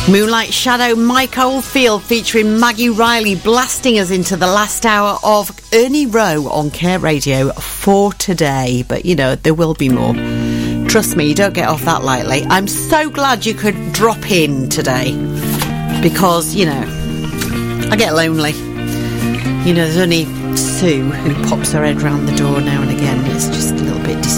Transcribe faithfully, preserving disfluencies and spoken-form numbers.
Moonlight Shadow, Mike Oldfield featuring Maggie Riley, blasting us into the last hour of Ernie Rowe on Care Radio for today. But, you know, there will be more. Trust me, you don't get off that lightly. I'm so glad you could drop in today because, you know, I get lonely. You know, there's only Sue who pops her head round the door now and again. It's just a little bit distressing.